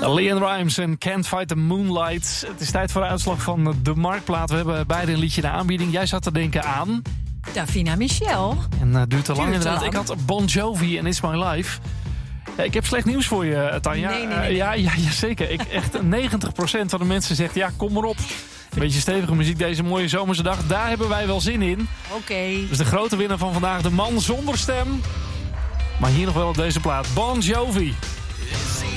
Leon Rimes en Can't Fight the Moonlight. Het is tijd voor de uitslag van de Marktplaat. We hebben beide een liedje in de aanbieding. Jij zat te denken aan... Davina Michel. En duurt te lang inderdaad. Ik had Bon Jovi en It's My Life. Ik heb slecht nieuws voor je, Tanja. Nee. Ja, zeker. Echt 90% van de mensen zegt, ja, kom maar op. Een beetje stevige muziek deze mooie zomerse dag. Daar hebben wij wel zin in. Oké. Dus de grote winnaar van vandaag, de man zonder stem. Maar hier nog wel op deze plaat. Bon Jovi.